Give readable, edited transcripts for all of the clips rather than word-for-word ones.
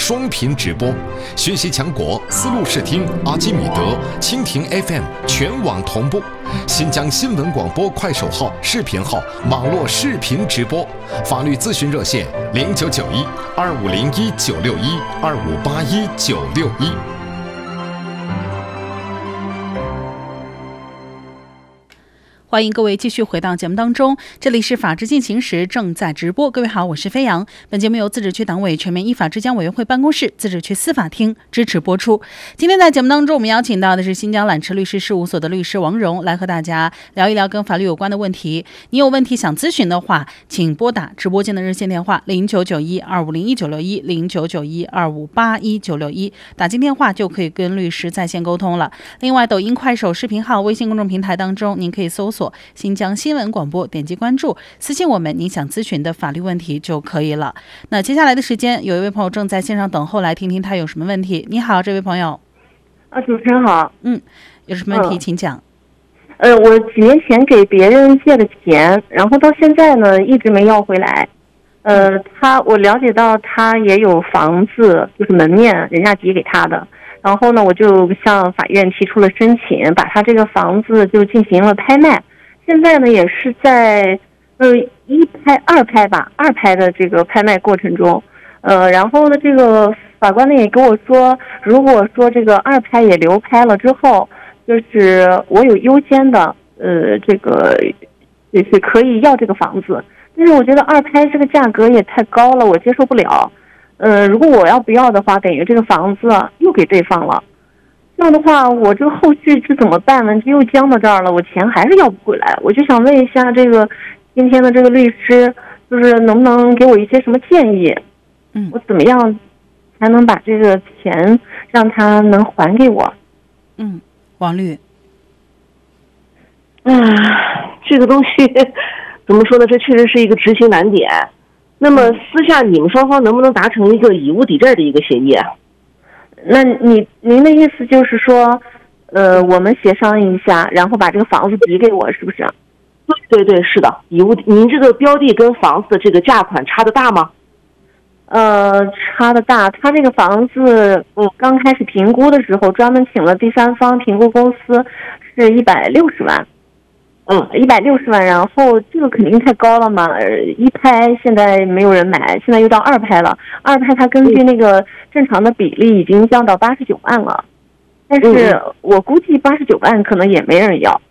双频直播，学习强国思路视听、阿基米德、蜻蜓 FM 全网同步，新疆新闻广播快手号、视频号网络视频直播，法律咨询热线09912501-9612581-961。 欢迎各位继续回到节目当中，这里是法治进行时正在直播。各位好，我是飞扬。本节目由自治区党委全面依法治疆委员会办公室、自治区司法厅支持播出。今天在节目当中，我们邀请到的是新疆揽池律师事务所的律师王蓉，来和大家聊一聊跟法律有关的问题。你有问题想咨询的话，请拨打直播间的热线电话09912501-961，09912581-961，打进电话就可以跟律师在线沟通了。另外，抖音、快手、视频号、微信公众平台当中，您可以搜索新疆新闻广播，点击关注，私信我们你想咨询的法律问题就可以了。那接下来的时间，有一位朋友正在线上等候，来听听他有什么问题。你好，这位朋友。 主持人好。 有什么问题请讲。 我几年前给别人借的钱，然后到现在呢一直没要回来。我了解到他也有房子，就是门面人家抵给他的。然后呢，我就向法院提出了申请，把他这个房子就进行了拍卖。现在呢，也是在二拍的这个拍卖过程中。然后呢，这个法官呢也跟我说，如果说这个二拍也流拍了之后，就是我有优先的，这个也是可以要这个房子。但是我觉得二拍这个价格也太高了，我接受不了。如果我要不要的话，等于这个房子又给对方了。这样的话，我这个后续是怎么办呢？又僵到这儿了，我钱还是要不回来。我就想问一下这个今天的这个律师，就是能不能给我一些什么建议？我怎么样才能把这个钱让他能还给我？ 王律。 这个东西怎么说呢？这确实是一个执行难点。那么私下你们双方能不能达成一个以物抵债的一个协议啊？ 那您的意思就是说，我们协商一下，然后把这个房子抵给我，是不是？ 对，是的。您这个标的跟房子的这个价款差得大吗？ 差得大。他这个房子，刚开始评估的时候，专门请了第三方评估公司，是160万。160万，然后这个肯定太高了嘛。一拍现在没有人买，现在又到二拍了。二拍它根据那个正常的比例已经降到89万了，但是我估计89万可能也没人要。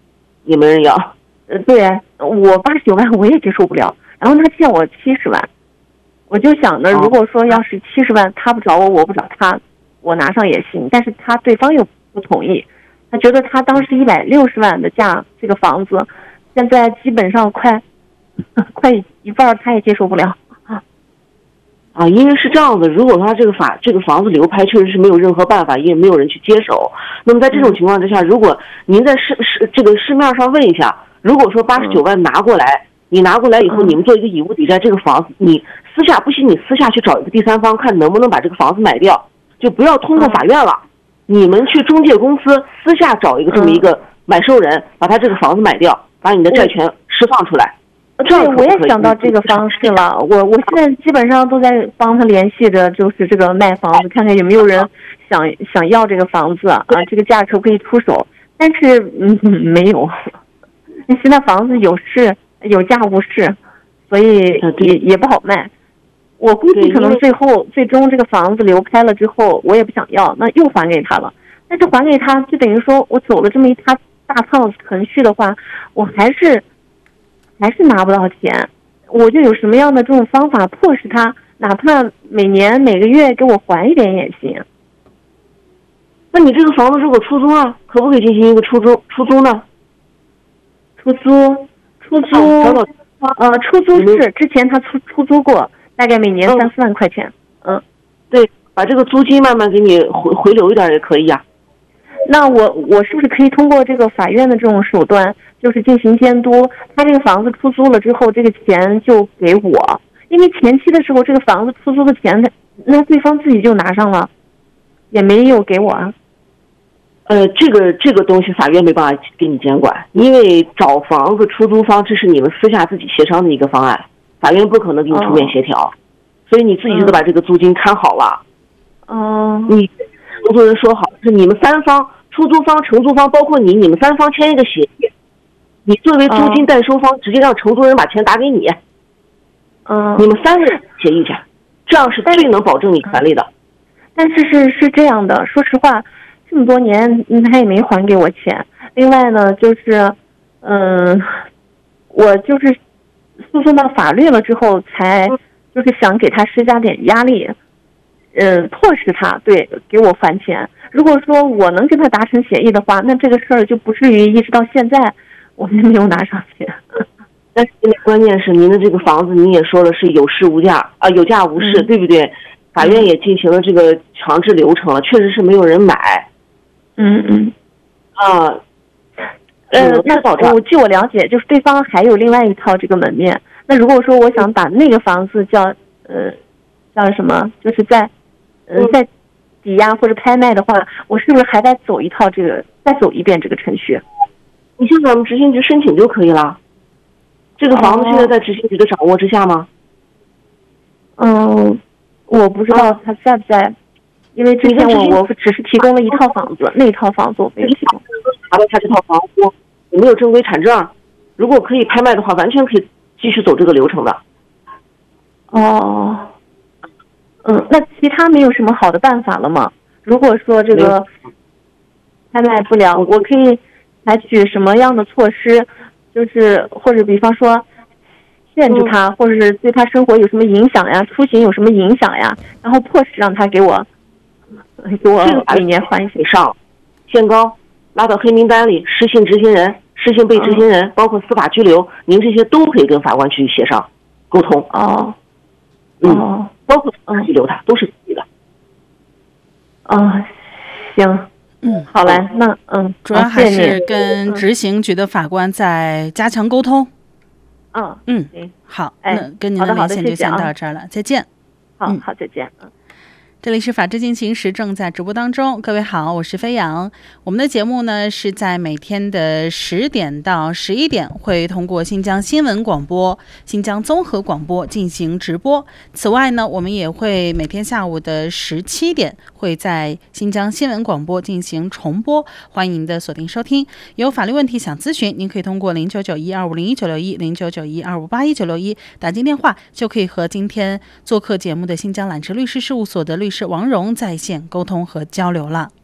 对啊，我89万我也接受不了。然后他欠我70万，我就想着，如果说要是70万，他不找我，我不找他，我拿上也行。但是对方又不同意。他觉得他当时160万的价，这个房子现在基本上快一半，他也接受不了因为是这样子，如果说这个房子流拍确实是没有任何办法，也没有人去接手。那么在这种情况之下，如果您在市面上问一下，如果说89万拿过来，你拿过来以后，你们做一个以物抵债，这个房子你私下去找一个第三方，看能不能把这个房子买掉，就不要通过法院了。你们去中介公司私下找一个这么一个买受人，把他这个房子买掉，把你的债权释放出来。 对，我也想到这个方式了。我现在基本上都在帮他联系着，就是这个卖房子，看看有没有人想要这个房子这个价可不可以出手？但是没有。现在房子有市有价无市，所以也不好卖。我估计可能最终这个房子流拍了之后，我也不想要，那又还给他了。但是还给他就等于说我走了这么一大趟程序的话，我还是拿不到钱。我就有什么样的这种方法迫使他，哪怕每年每个月给我还一点也行。 那你这个房子如果出租可不可以进行一个出租呢？ 出租是之前他出租过。大概每年3-4万块钱。 对，把这个租金慢慢给你回流一点也可以啊。 那我是不是可以通过这个法院的这种手段，就是进行监督？他这个房子出租了之后，这个钱就给我，因为前期的时候这个房子出租的钱，那对方自己就拿上了，也没有给我啊。 这个东西法院没办法给你监管，因为找房子出租方这是你们私下自己协商的一个方案。法院不可能给你出面协调， 所以你自己就得把这个租金看好了。你合租人说好，是你们三方，出租方、承租方，包括你们三方签一个协议，你作为租金代收方，直接让承租人把钱打给你。你们3个人协议去，这样是最能保证你权利的。 但是这样的，说实话，这么多年他也没还给我钱。另外呢，就是我就是诉讼到法律了之后，才就是想给他施加点压力，迫使他给我还钱。如果说我能跟他达成协议的话，那这个事儿就不至于一直到现在我们没有拿上钱。 但是关键是您的这个房子，您也说了是有市无价啊，有价无市，对不对？法院也进行了这个强制流程了，确实是没有人买。 那据我了解，就是对方还有另外一套这个门面。那如果说我想把那个房子叫什么，就是在抵押或者拍卖的话，我是不是还得再走一遍这个程序？ 你向咱们执行局申请就可以了。这个房子现在在执行局的掌握之下吗？ 我不知道他在不在，因为之前我只是提供了一套房子，那一套房子我没有提供。 查到他这套房子有没有正规产证？如果可以拍卖的话，完全可以继续走这个流程的。 那其他没有什么好的办法了吗？如果说这个拍卖不了，我可以采取什么样的措施？就是或者比方说限制他，或者是对他生活有什么影响呀，出行有什么影响呀，然后迫使让他给我每年还一些上限高，拉到黑名单里，失信执行人、失信被执行人，包括司法拘留，您这些都可以跟法官去协商沟通。包括拘留他都是可以的。 行。好嘞，那主要还是跟执行局的法官在加强沟通。好，那跟您的连线就先到这儿了，再见。 好，再见。 这里是法治进行时，正在直播当中。各位好，我是飞扬。我们的节目呢是在每天的10点到11点会通过新疆新闻广播、新疆综合广播进行直播。此外呢，我们也会每天下午的17点会在新疆新闻广播进行重播，欢迎您的锁定收听。有法律问题想咨询，您可以通过0991250191、0991258191打进电话，就可以和今天做客节目的新疆揽智律师事务所的律师王蓉在线沟通和交流了。